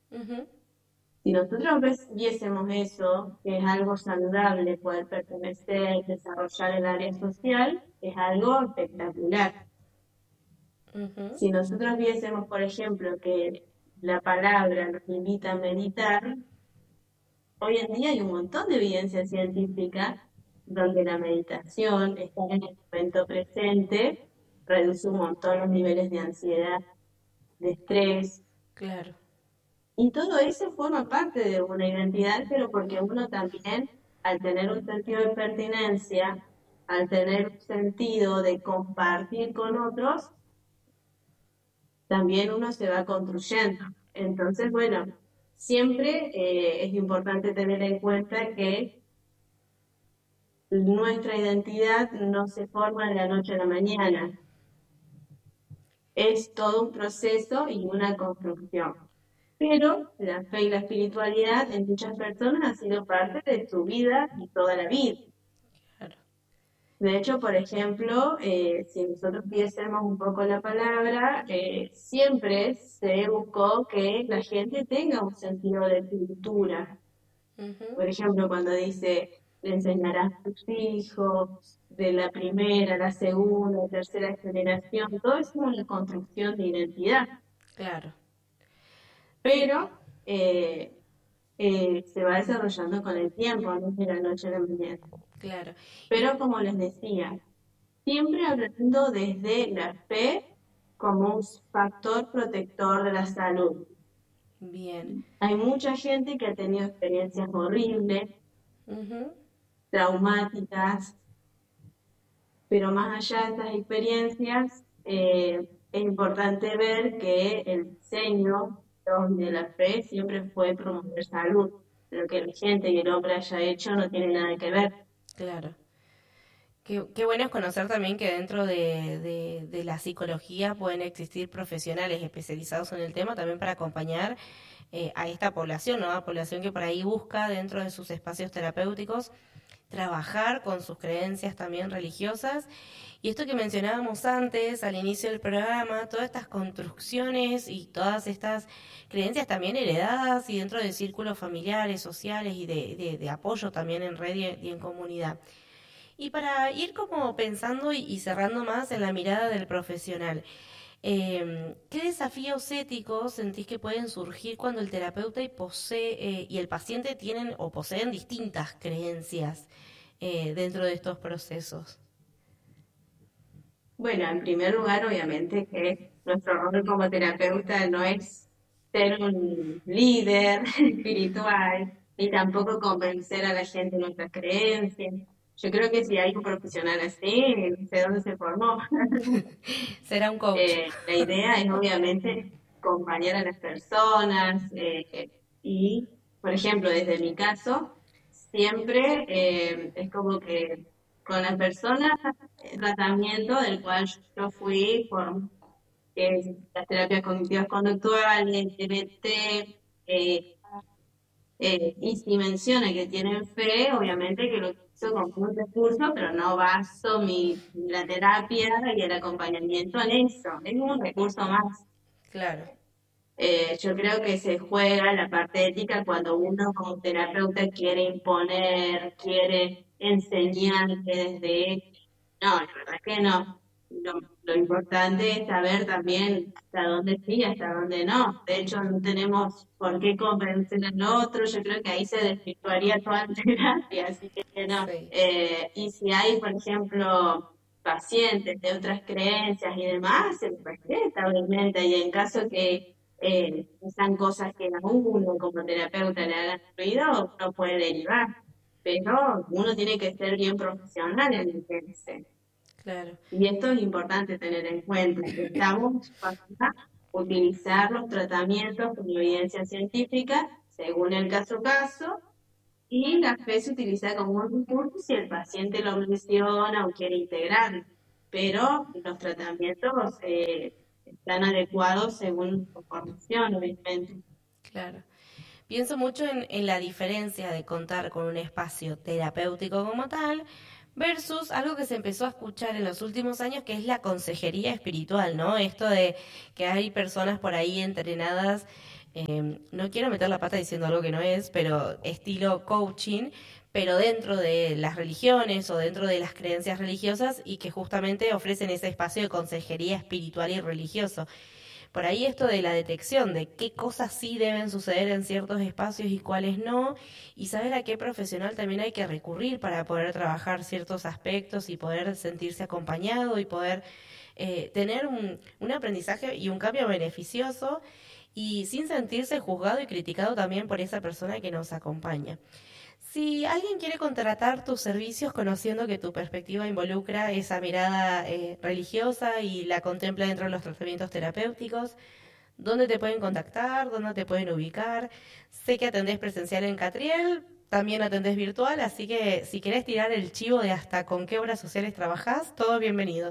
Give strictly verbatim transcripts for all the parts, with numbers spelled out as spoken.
Ujú. Si nosotros ves- viésemos eso, que es algo saludable, poder pertenecer, desarrollar el área social, es algo espectacular. Ujú. Si nosotros viésemos, por ejemplo, que la palabra nos invita a meditar, hoy en día hay un montón de evidencia científica donde la meditación, estar en el momento presente, reduce un montón los niveles de ansiedad, de estrés, Claro. y todo eso forma parte de una identidad, pero porque uno también, al tener un sentido de pertenencia, al tener un sentido de compartir con otros, también uno se va construyendo. Entonces, bueno, siempre eh, es importante tener en cuenta que nuestra identidad no se forma de la noche a la mañana, es todo un proceso y una construcción. Pero la fe y la espiritualidad en muchas personas ha sido parte de su vida y toda la vida. Claro. De hecho, por ejemplo, eh, si nosotros viésemos un poco la palabra, eh, siempre se buscó que la gente tenga un sentido de cultura. Ujú. Por ejemplo, cuando dice, le enseñarás a tus hijos de la primera, la segunda, tercera generación, todo es una construcción de identidad. Claro. Sí, Pero eh, eh, se va desarrollando con el tiempo, no es de la noche a la mañana. claro. Y Pero como les decía, siempre hablando desde la fe como un factor protector de la salud. bien. Hay mucha gente que ha tenido experiencias horribles, Ujú. traumáticas, pero más allá de estas experiencias, eh, es importante ver que el diseño de la fe siempre fue promover salud. Lo que la gente y el hombre haya hecho no tiene nada que ver. Claro. Qué, qué bueno es conocer también que dentro de, de- de la psicología pueden existir profesionales especializados en el tema también para acompañar eh, a esta población, ¿no? A población que por ahí busca dentro de sus espacios terapéuticos trabajar con sus creencias también religiosas. Y esto que mencionábamos antes, al inicio del programa, todas estas construcciones y todas estas creencias también heredadas y dentro de círculos familiares, sociales y de, de- de apoyo también en red y, y en comunidad. Y para ir como pensando y, y cerrando más en la mirada del profesional, eh, ¿qué desafíos éticos sentís que pueden surgir cuando el terapeuta y, posee, eh, y el paciente tienen o poseen distintas creencias eh, dentro de estos procesos? Bueno, en primer lugar, obviamente que nuestro rol como terapeuta no es ser un líder espiritual, ni tampoco convencer a la gente de nuestras creencias. Yo creo que si hay un profesional así, no sé dónde se formó. Será un coach. Eh, la idea es obviamente acompañar a las personas eh, y, por ejemplo, desde mi caso, siempre eh, es como que con la persona, el tratamiento del cual yo fui por eh, las terapias cognitivas conductuales, D B T, eh, eh, y si menciona que tienen fe, obviamente que lo utilizo como un recurso, pero no baso mi, la terapia y el acompañamiento en eso. Es un recurso más. Claro. Eh, yo creo que se juega la parte ética cuando uno como terapeuta quiere imponer, quiere enseñar que desde... No, la verdad es que no. Lo, lo importante es saber también hasta dónde sí, hasta dónde no. De hecho, no tenemos por qué convencer al otro. Yo creo que ahí se desvirtuaría toda la terapia, así que no. Sí. Eh, y si hay, por ejemplo, pacientes de otras creencias y demás, se les respeta, obviamente. Y en caso que eh, sean cosas que a uno como terapeuta le hagan ruido, uno puede derivar. Pero uno tiene que ser bien profesional en lo que dice. Claro. Y esto es importante tener en cuenta, que estamos para utilizar los tratamientos con evidencia científica, según el caso caso, y la fe se utiliza como un recurso si el paciente lo menciona o quiere integrarlo. Pero los tratamientos eh, están adecuados según su formación, obviamente. Claro. Pienso mucho en, en la diferencia de contar con un espacio terapéutico como tal versus algo que se empezó a escuchar en los últimos años, que es la consejería espiritual, ¿no? Esto de que hay personas por ahí entrenadas eh, no quiero meter la pata diciendo algo que no es, pero estilo coaching, pero dentro de las religiones o dentro de las creencias religiosas y que justamente ofrecen ese espacio de consejería espiritual y religioso. Por ahí esto de la detección de qué cosas sí deben suceder en ciertos espacios y cuáles no, y saber a qué profesional también hay que recurrir para poder trabajar ciertos aspectos y poder sentirse acompañado y poder eh, tener un, un aprendizaje y un cambio beneficioso y sin sentirse juzgado y criticado también por esa persona que nos acompaña. Si alguien quiere contratar tus servicios conociendo que tu perspectiva involucra esa mirada eh, religiosa y la contempla dentro de los tratamientos terapéuticos, ¿dónde te pueden contactar? ¿Dónde te pueden ubicar? Sé que atendés presencial en Catriel, también atendés virtual, así que si querés tirar el chivo de hasta con qué obras sociales trabajás, todo bienvenido.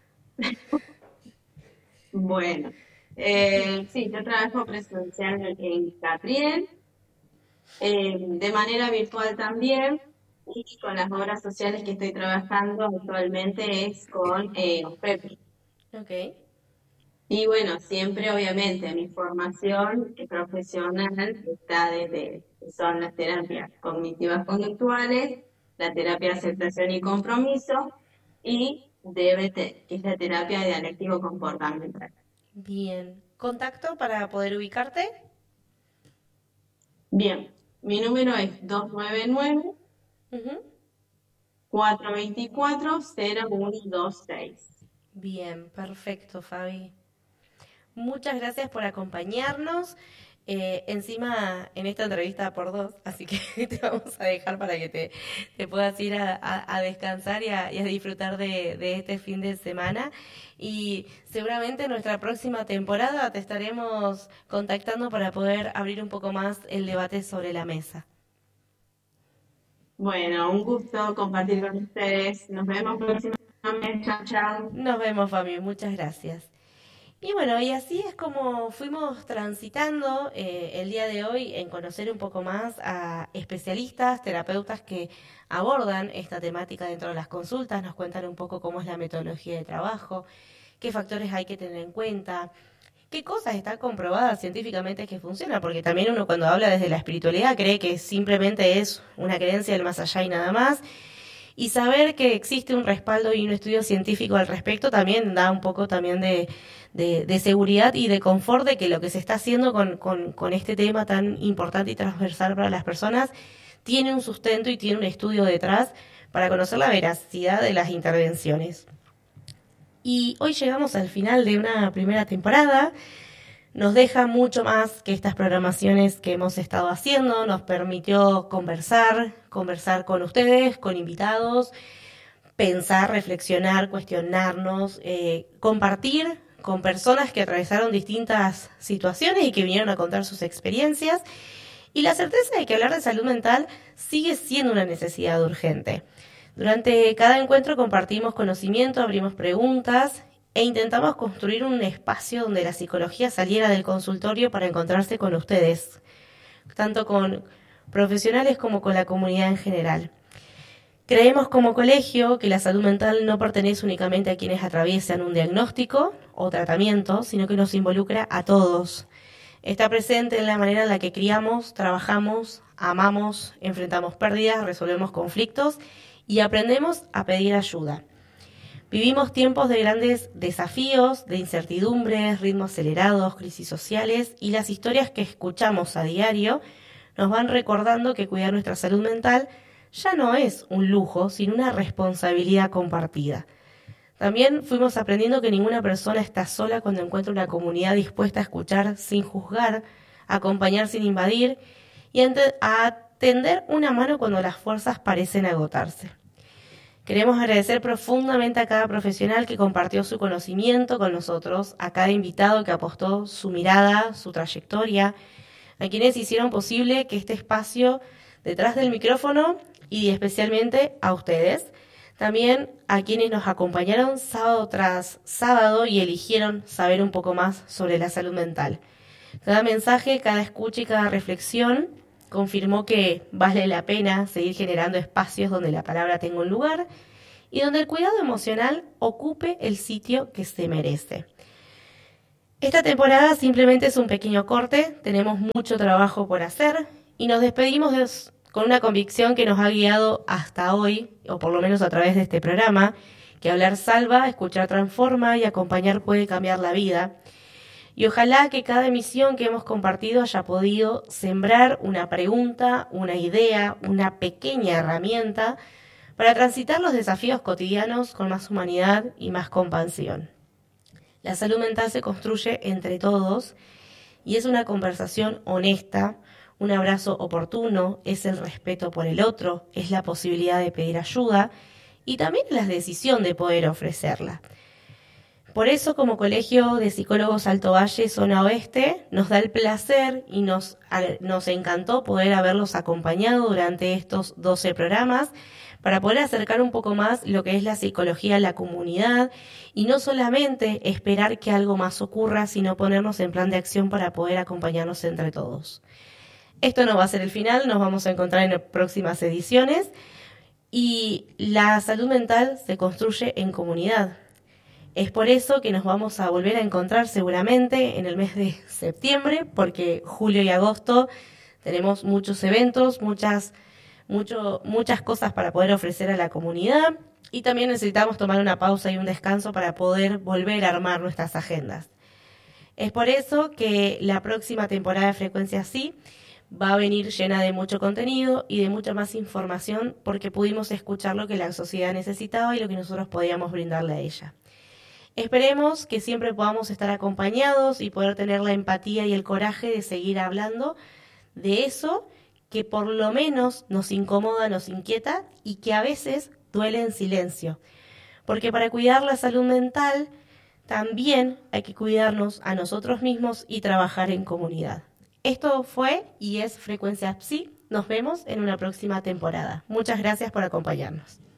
Bueno, eh, sí, yo trabajo presencial en en Catriel, eh, de manera virtual también, y con las obras sociales que estoy trabajando actualmente es con eh, OFEP. Ok, Y bueno, siempre obviamente mi formación eh, profesional está desde, son las terapias cognitivas conductuales, la terapia de aceptación y compromiso, y D B T, que es la terapia dialéctico comportamental. bien. ¿Contacto para poder ubicarte? Bien, mi número es dos nueve nueve, Ujú. cuatro dos cuatro, cero uno dos seis. Bien, perfecto, Fabi. Muchas gracias por acompañarnos. Eh, encima en esta entrevista por dos, así que te vamos a dejar para que te, te puedas ir a, a- a descansar y a, y a disfrutar de, de este fin de semana. Y seguramente en nuestra próxima temporada te estaremos contactando para poder abrir un poco más el debate sobre la mesa. Bueno, un gusto compartir con ustedes. Nos vemos próximamente. Chao, chao. Nos vemos, Fabi. Muchas gracias. Y bueno, y así es como fuimos transitando eh, el día de hoy en conocer un poco más a especialistas, terapeutas que abordan esta temática dentro de las consultas, nos cuentan un poco cómo es la metodología de trabajo, qué factores hay que tener en cuenta, qué cosas están comprobadas científicamente que funcionan, porque también uno cuando habla desde la espiritualidad cree que simplemente es una creencia del más allá y nada más, y saber que existe un respaldo y un estudio científico al respecto también da un poco también de, de, de seguridad y de confort de que lo que se está haciendo con, con, con este tema tan importante y transversal para las personas tiene un sustento y tiene un estudio detrás para conocer la veracidad de las intervenciones. Y hoy llegamos al final de una primera temporada. Nos deja mucho más que estas programaciones que hemos estado haciendo. Nos permitió conversar, conversar con ustedes, con invitados, pensar, reflexionar, cuestionarnos, eh, compartir con personas que atravesaron distintas situaciones y que vinieron a contar sus experiencias. Y la certeza de que hablar de salud mental sigue siendo una necesidad urgente. Durante cada encuentro compartimos conocimiento, abrimos preguntas e intentamos construir un espacio donde la psicología saliera del consultorio para encontrarse con ustedes, tanto con profesionales como con la comunidad en general. Creemos como colegio que la salud mental no pertenece únicamente a quienes atraviesan un diagnóstico o tratamiento, sino que nos involucra a todos. Está presente en la manera en la que criamos, trabajamos, amamos, enfrentamos pérdidas, resolvemos conflictos y aprendemos a pedir ayuda. Vivimos tiempos de grandes desafíos, de incertidumbres, ritmos acelerados, crisis sociales y las historias que escuchamos a diario nos van recordando que cuidar nuestra salud mental ya no es un lujo, sino una responsabilidad compartida. También fuimos aprendiendo que ninguna persona está sola cuando encuentra una comunidad dispuesta a escuchar sin juzgar, a acompañar sin invadir y a tender una mano cuando las fuerzas parecen agotarse. Queremos agradecer profundamente a cada profesional que compartió su conocimiento con nosotros, a cada invitado que apostó su mirada, su trayectoria, a quienes hicieron posible que este espacio detrás del micrófono y especialmente a ustedes, también a quienes nos acompañaron sábado tras sábado y eligieron saber un poco más sobre la salud mental. Cada mensaje, cada escucha y cada reflexión confirmó que vale la pena seguir generando espacios donde la palabra tenga un lugar y donde el cuidado emocional ocupe el sitio que se merece. Esta temporada simplemente es un pequeño corte, tenemos mucho trabajo por hacer y nos despedimos de, con una convicción que nos ha guiado hasta hoy, o por lo menos a través de este programa, que hablar salva, escuchar transforma y acompañar puede cambiar la vida. Y ojalá que cada emisión que hemos compartido haya podido sembrar una pregunta, una idea, una pequeña herramienta para transitar los desafíos cotidianos con más humanidad y más compasión. La salud mental se construye entre todos y es una conversación honesta, un abrazo oportuno, es el respeto por el otro, es la posibilidad de pedir ayuda y también la decisión de poder ofrecerla. Por eso, como Colegio de Psicólogos Alto Valle, Zona Oeste, nos da el placer y nos, nos encantó poder haberlos acompañado durante estos doce programas para poder acercar un poco más lo que es la psicología a la comunidad y no solamente esperar que algo más ocurra, sino ponernos en plan de acción para poder acompañarnos entre todos. Esto no va a ser el final, nos vamos a encontrar en próximas ediciones y la salud mental se construye en comunidad. Es por eso que nos vamos a volver a encontrar seguramente en el mes de septiembre, porque julio y agosto tenemos muchos eventos, muchas, mucho, muchas cosas para poder ofrecer a la comunidad y también necesitamos tomar una pausa y un descanso para poder volver a armar nuestras agendas. Es por eso que la próxima temporada de Frecuencia Sí va a venir llena de mucho contenido y de mucha más información porque pudimos escuchar lo que la sociedad necesitaba y lo que nosotros podíamos brindarle a ella. Esperemos que siempre podamos estar acompañados y poder tener la empatía y el coraje de seguir hablando de eso que por lo menos nos incomoda, nos inquieta y que a veces duele en silencio. Porque para cuidar la salud mental también hay que cuidarnos a nosotros mismos y trabajar en comunidad. Esto fue y es Frecuencia Psi. Nos vemos en una próxima temporada. Muchas gracias por acompañarnos.